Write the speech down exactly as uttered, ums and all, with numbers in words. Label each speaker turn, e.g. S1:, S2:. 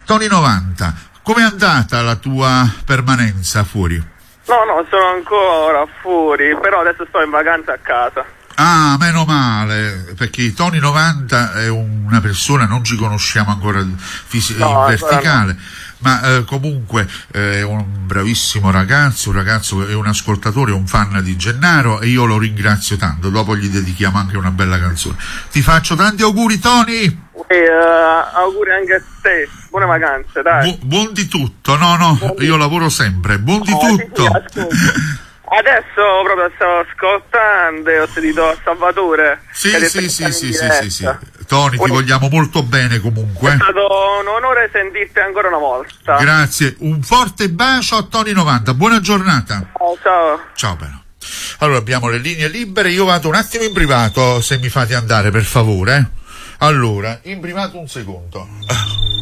S1: Tony novanta, com'è andata la tua permanenza fuori?
S2: No, no, sono ancora fuori, però adesso sto in vacanza a casa.
S1: Ah, meno male, perché Tony novanta è una persona, non ci conosciamo ancora fisi-
S2: No,
S1: in verticale,
S2: no.
S1: ma eh, comunque eh, è un bravissimo ragazzo, un ragazzo che è un ascoltatore, un fan di Gennaro, e io lo ringrazio tanto. Dopo gli dedichiamo anche una bella canzone. Ti faccio tanti auguri, Tony!
S2: E uh, auguri anche a te, buone vacanze, dai.
S1: Bu- buon di tutto, no no, io lavoro sempre, buon di
S2: Oh,
S1: tutto.
S2: sì, sì, adesso proprio stavo ascoltando e ho sentito Salvatore.
S1: Sì,
S2: che
S1: sì,
S2: è
S1: sì, sì, sì, sì, sì.
S2: diretta.
S1: Tony, ti
S2: Un-
S1: vogliamo molto bene comunque.
S2: È stato un onore sentirti ancora una volta.
S1: Grazie, un forte bacio a Tony novanta, buona giornata.
S2: Oh, ciao.
S1: Ciao bello. Allora abbiamo le linee libere, io vado un attimo in privato se mi fate andare per favore. Allora, in privato un secondo.